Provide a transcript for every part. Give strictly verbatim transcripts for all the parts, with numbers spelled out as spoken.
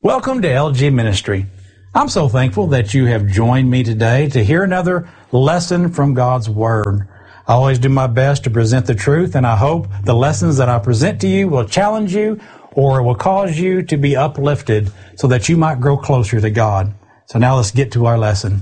Welcome to L G Ministry. I'm so thankful that you have joined me today to hear another lesson from God's Word. I always do my best to present the truth, and I hope the lessons that I present to you will challenge you or will cause you to be uplifted so that you might grow closer to God. So now let's get to our lesson.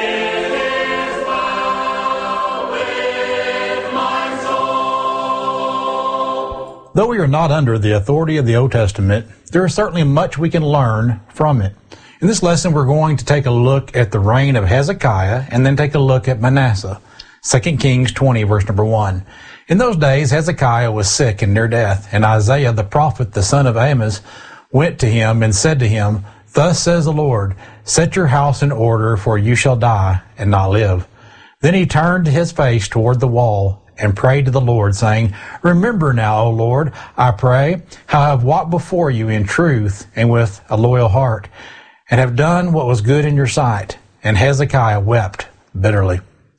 Though we are not under the authority of the Old Testament, there is certainly much we can learn from it. In this lesson, we're going to take a look at the reign of Hezekiah and then take a look at Manasseh. Second Kings twenty, verse number one. In those days, Hezekiah was sick and near death, and Isaiah the prophet, the son of Amos, went to him and said to him, "Thus says the Lord, set your house in order, for you shall die and not live." Then he turned his face toward the wall and prayed to the Lord, saying, "Remember now, O Lord, I pray, how I have walked before you in truth and with a loyal heart, and have done what was good in your sight." And Hezekiah wept bitterly.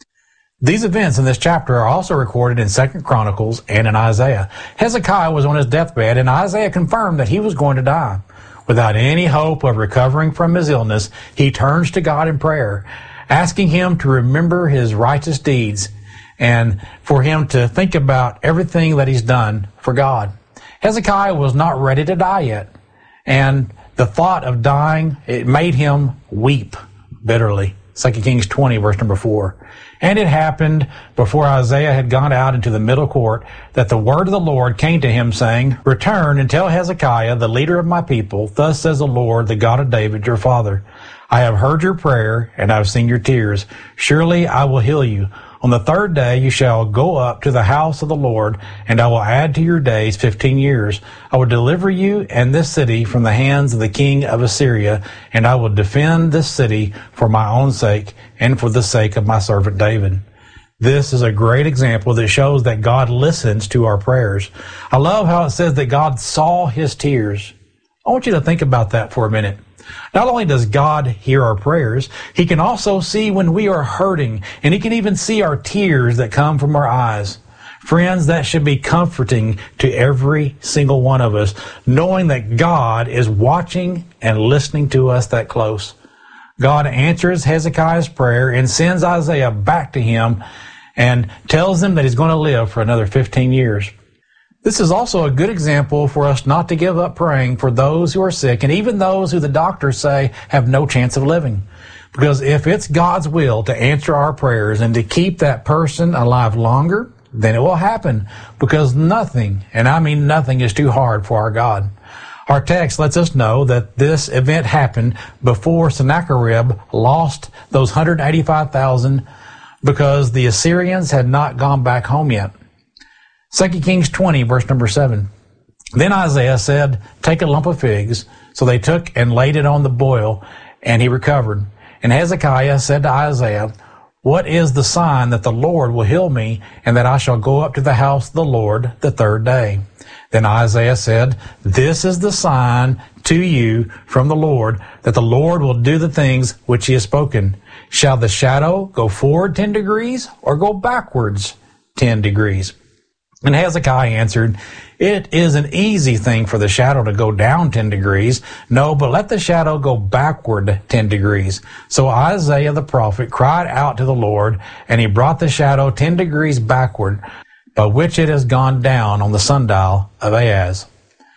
These events in this chapter are also recorded in Second Chronicles and in Isaiah. Hezekiah was on his deathbed, and Isaiah confirmed that he was going to die. Without any hope of recovering from his illness, he turns to God in prayer, asking him to remember his righteous deeds and for him to think about everything that he's done for God. Hezekiah was not ready to die yet, and the thought of dying, it made him weep bitterly. Second Kings twenty, verse number four. And it happened before Isaiah had gone out into the middle court that the word of the Lord came to him, saying, "Return and tell Hezekiah, the leader of my people, thus says the Lord, the God of David, your father, I have heard your prayer, and I have seen your tears. Surely I will heal you. On the third day you shall go up to the house of the Lord, and I will add to your days fifteen years. I will deliver you and this city from the hands of the king of Assyria, and I will defend this city for my own sake and for the sake of my servant David." This is a great example that shows that God listens to our prayers. I love how it says that God saw his tears. I want you to think about that for a minute. Not only does God hear our prayers, he can also see when we are hurting, and he can even see our tears that come from our eyes. Friends, that should be comforting to every single one of us, knowing that God is watching and listening to us that close. God answers Hezekiah's prayer and sends Isaiah back to him and tells him that he's going to live for another fifteen years. This is also a good example for us not to give up praying for those who are sick and even those who the doctors say have no chance of living. Because if it's God's will to answer our prayers and to keep that person alive longer, then it will happen, because nothing, and I mean nothing, is too hard for our God. Our text lets us know that this event happened before Sennacherib lost those one hundred eighty-five thousand because the Assyrians had not gone back home yet. Second Kings twenty, verse number seven. Then Isaiah said, "Take a lump of figs." So they took and laid it on the boil, and he recovered. And Hezekiah said to Isaiah, "What is the sign that the Lord will heal me, and that I shall go up to the house of the Lord the third day?" Then Isaiah said, "This is the sign to you from the Lord, that the Lord will do the things which he has spoken. Shall the shadow go forward ten degrees, or go backwards ten degrees?" And Hezekiah answered, "It is an easy thing for the shadow to go down ten degrees. No, but let the shadow go backward ten degrees. So Isaiah the prophet cried out to the Lord, and he brought the shadow ten degrees backward, by which it has gone down on the sundial of Ahaz.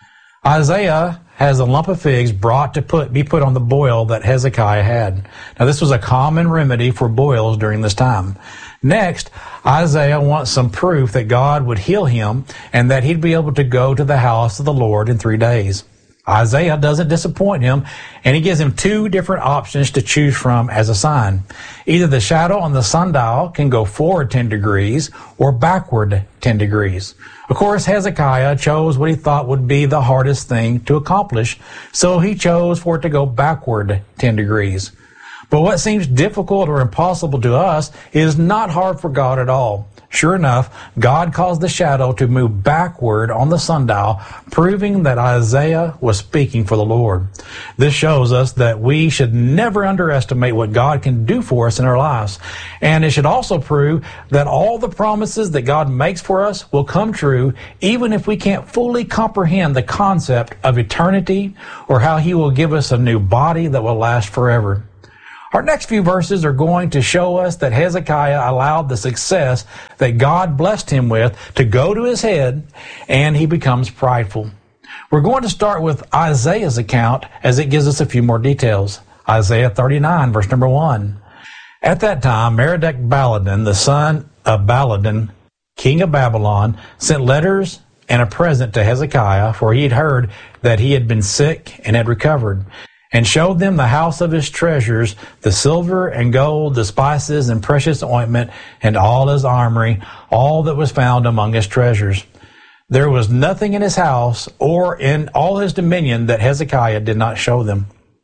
Isaiah has a lump of figs brought to put be put on the boil that Hezekiah had. Now, this was a common remedy for boils during this time. Next, Isaiah wants some proof that God would heal him and that he'd be able to go to the house of the Lord in three days. Isaiah doesn't disappoint him, and he gives him two different options to choose from as a sign. Either the shadow on the sundial can go forward ten degrees or backward ten degrees. Of course, Hezekiah chose what he thought would be the hardest thing to accomplish, so he chose for it to go backward ten degrees. But what seems difficult or impossible to us is not hard for God at all. Sure enough, God caused the shadow to move backward on the sundial, proving that Isaiah was speaking for the Lord. This shows us that we should never underestimate what God can do for us in our lives. And it should also prove that all the promises that God makes for us will come true, even if we can't fully comprehend the concept of eternity or how He will give us a new body that will last forever. Our next few verses are going to show us that Hezekiah allowed the success that God blessed him with to go to his head, and he becomes prideful. We're going to start with Isaiah's account as it gives us a few more details. Isaiah thirty-nine, verse number one. At that time, Merodach-Baladan, the son of Baladan, king of Babylon, sent letters and a present to Hezekiah, for he had heard that he had been sick and had recovered, and showed them the house of his treasures, the silver and gold, the spices and precious ointment, and all his armory, all that was found among his treasures. There was nothing in his house or in all his dominion that Hezekiah did not show them.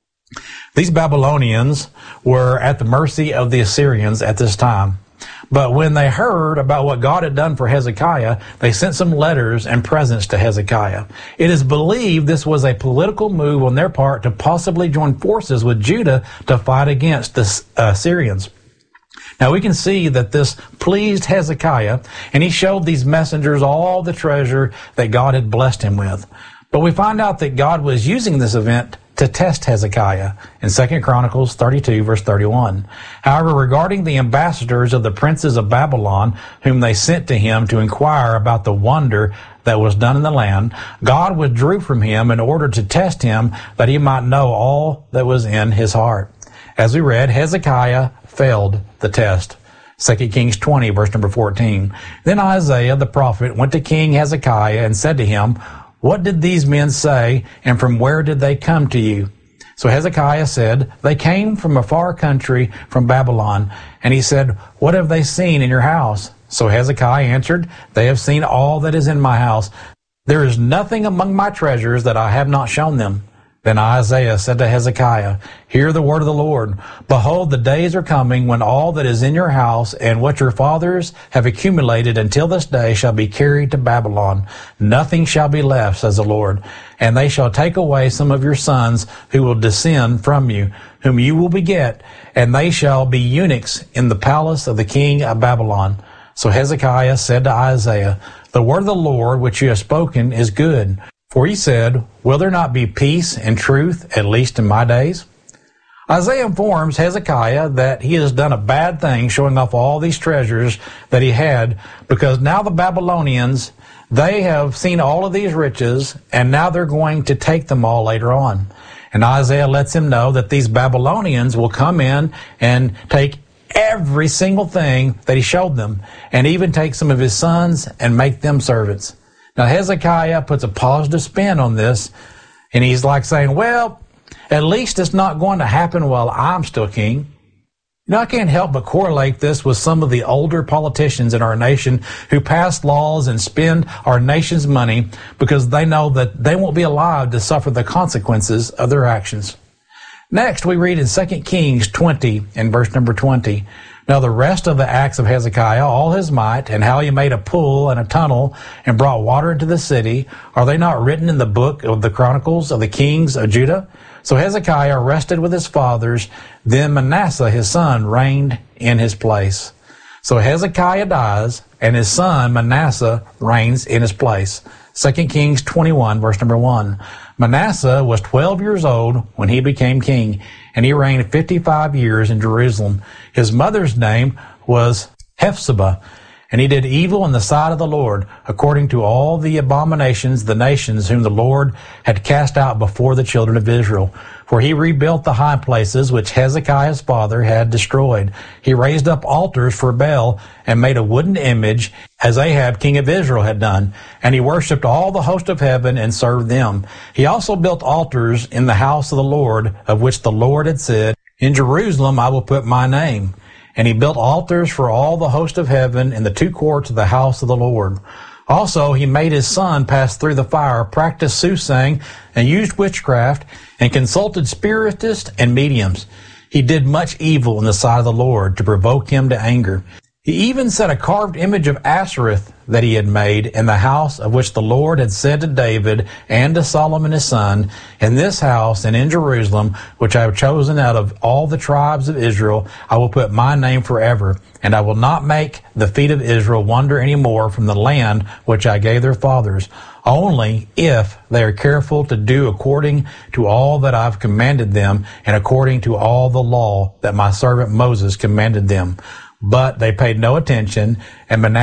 These Babylonians were at the mercy of the Assyrians at this time. But when they heard about what God had done for Hezekiah, they sent some letters and presents to Hezekiah. It is believed this was a political move on their part to possibly join forces with Judah to fight against the Assyrians. Now we can see that this pleased Hezekiah, and he showed these messengers all the treasure that God had blessed him with. But we find out that God was using this event to test Hezekiah in Second Chronicles thirty-two, verse thirty-one. However, regarding the ambassadors of the princes of Babylon, whom they sent to him to inquire about the wonder that was done in the land, God withdrew from him in order to test him, that he might know all that was in his heart. As we read, Hezekiah failed the test. Second Kings twenty, verse number fourteen. Then Isaiah the prophet went to King Hezekiah and said to him, "What did these men say, and from where did they come to you?" So Hezekiah said, "They came from a far country, from Babylon." And he said, "What have they seen in your house?" So Hezekiah answered, "They have seen all that is in my house. There is nothing among my treasures that I have not shown them." Then Isaiah said to Hezekiah, "Hear the word of the Lord. Behold, the days are coming when all that is in your house and what your fathers have accumulated until this day shall be carried to Babylon. Nothing shall be left, says the Lord. And they shall take away some of your sons who will descend from you, whom you will beget, and they shall be eunuchs in the palace of the king of Babylon." So Hezekiah said to Isaiah, "The word of the Lord which you have spoken is good." For he said, "Will there not be peace and truth, at least in my days?" Isaiah informs Hezekiah that he has done a bad thing showing off all these treasures that he had, because now the Babylonians, they have seen all of these riches, and now they're going to take them all later on. And Isaiah lets him know that these Babylonians will come in and take every single thing that he showed them, and even take some of his sons and make them servants. Now Hezekiah puts a positive spin on this, and he's like saying, well, at least it's not going to happen while I'm still king. You know, I can't help but correlate this with some of the older politicians in our nation who pass laws and spend our nation's money because they know that they won't be allowed to suffer the consequences of their actions. Next, we read in Second Kings twenty and verse number twenty. Now the rest of the acts of Hezekiah, all his might, and how he made a pool and a tunnel and brought water into the city, are they not written in the book of the Chronicles of the kings of Judah? So Hezekiah rested with his fathers. Then Manasseh his son reigned in his place. So Hezekiah dies, and his son Manasseh reigns in his place. Second Kings twenty-one, verse number one. Manasseh was twelve years old when he became king, and he reigned fifty-five years in Jerusalem. His mother's name was Hephzibah, and he did evil in the sight of the Lord, according to all the abominations of the nations whom the Lord had cast out before the children of Israel. For he rebuilt the high places which Hezekiah's father had destroyed. He raised up altars for Baal and made a wooden image, as Ahab king of Israel had done. And he worshipped all the host of heaven and served them. He also built altars in the house of the Lord, of which the Lord had said, "In Jerusalem I will put my name." And he built altars for all the host of heaven in the two courts of the house of the Lord. Also, he made his son pass through the fire, practiced soothsaying, and used witchcraft, and consulted spiritists and mediums. He did much evil in the sight of the Lord to provoke him to anger. He even set a carved image of Ashereth that he had made in the house of which the Lord had said to David and to Solomon his son, in this house and in Jerusalem, which I have chosen out of all the tribes of Israel, I will put my name forever, and I will not make the feet of Israel wander any more from the land which I gave their fathers, only if they are careful to do according to all that I have commanded them and according to all the law that my servant Moses commanded them. But they paid no attention, and Manasseh